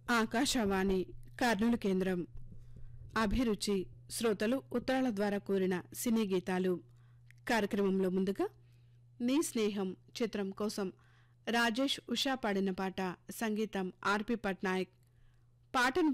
ఆకాశవాణి కర్నూలు కేంద్రం. అభిరుచి శ్రోతలు ఉత్తరాల ద్వారా కోరిన సినీ గీతాలు కార్యక్రమంలో ముందుగా నీ స్నేహం చిత్రం కోసం రాజేష్ ఉషా పాడిన పాట. సంగీతం ఆర్పి పట్నాయక్. పాటను